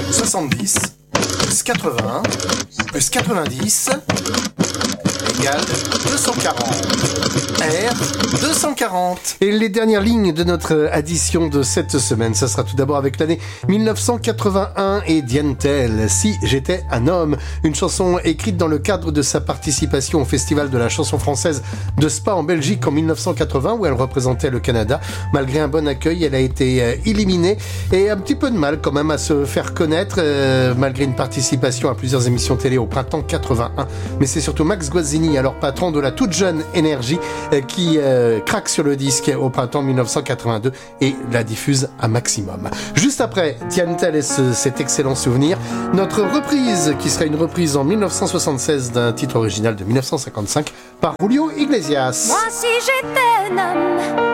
70 plus 81 plus 90 égale 240. R 240. Et les dernières lignes de notre addition de cette semaine, ça sera tout d'abord avec l'année 1981 et Diane Tell, Si j'étais un homme, une chanson écrite dans le cadre de sa participation au Festival de la chanson française de Spa en Belgique en 1980 où elle représentait le Canada. Malgré un bon accueil, elle a été éliminée et un petit peu de mal quand même à se faire connaître malgré une participation à plusieurs émissions télé au printemps 81. Mais c'est surtout Max Guazzini, alors patron de la toute jeune Énergie, qui craque sur le disque au printemps 1982 et la diffuse à maximum. Juste après Diane Tell et cet excellent souvenir, notre reprise qui sera une reprise en 1976 d'un titre original de 1955 par Julio Iglesias. Moi si j'étais un homme,